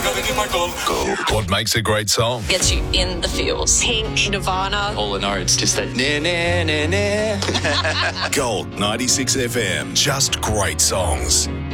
What makes a great song? Gets you in the feels. Pink, Nirvana. All the notes, just that na na na na. Gold 96 FM. Just great songs.